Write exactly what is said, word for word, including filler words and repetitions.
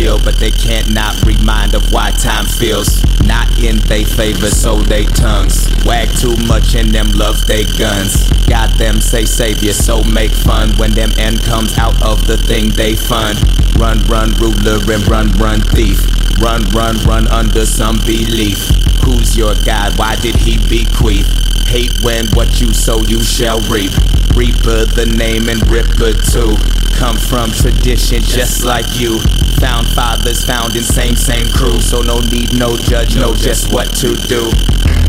heal, but they can't not remind of why time feels not in they favor, so they tongues wag too much and them love they guns. Got them say savior, so make fun when them end comes out of the thing they fund. Run, run, ruler, and run, run, thief. Run, run, run under some belief. Who's your God? Why did he bequeath? Hate when what you sow you shall reap. Reaper the name and Ripper too. Come from tradition just like you. Found fathers found in same, same crew. So no need, no judge, know just what to do.